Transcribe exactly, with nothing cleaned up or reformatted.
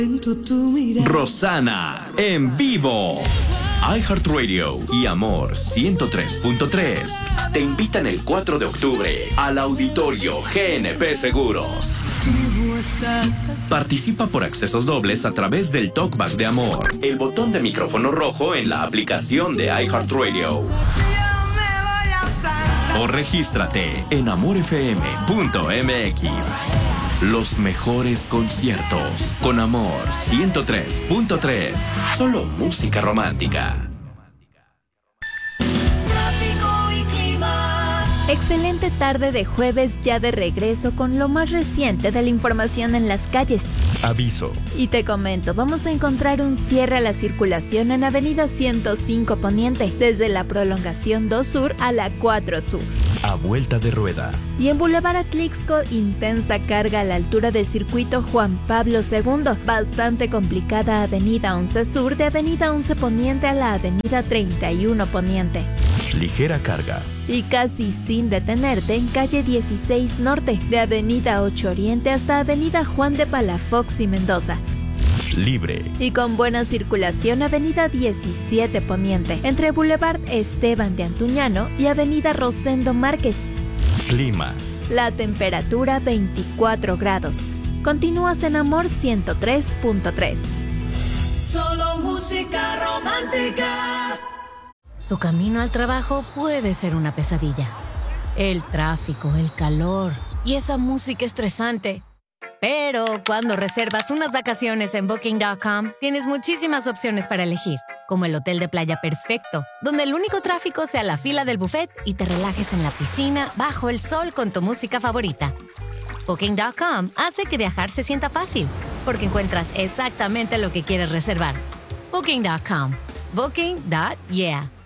Rosana en vivo. iHeartRadio y Amor ciento tres punto tres te invitan el cuatro de octubre al Auditorio G N P Seguros. Participa por accesos dobles a través del Talkback de Amor, el botón de micrófono rojo en la aplicación de iHeartRadio. O regístrate en amor f m punto m x. Los mejores conciertos con Amor ciento tres punto tres. Solo música romántica. Excelente tarde de jueves, ya de regreso con lo más reciente de la información en las calles. Aviso. Y te comento, vamos a encontrar un cierre a la circulación en Avenida ciento cinco Poniente, desde la prolongación dos Sur a la cuatro Sur. A vuelta de rueda. Y en Boulevard Atlixco, intensa carga a la altura del circuito Juan Pablo segundo. Bastante complicada Avenida once Sur, de Avenida once Poniente a la Avenida treinta y uno Poniente. Ligera carga. Y casi sin detenerte en calle dieciséis Norte, de Avenida ocho Oriente hasta Avenida Juan de Palafox y Mendoza. Libre. Y con buena circulación Avenida diecisiete Poniente, entre Boulevard Esteban de Antuñano y Avenida Rosendo Márquez. Clima. La temperatura veinticuatro grados. Continúas en Amor ciento tres punto tres. Solo música romántica. Tu camino al trabajo puede ser una pesadilla. El tráfico, el calor y esa música estresante. Pero cuando reservas unas vacaciones en Booking punto com, tienes muchísimas opciones para elegir, como el hotel de playa perfecto, donde el único tráfico sea la fila del buffet y te relajes en la piscina bajo el sol con tu música favorita. Booking punto com hace que viajar se sienta fácil, porque encuentras exactamente lo que quieres reservar. Booking punto com. Booking. Yeah.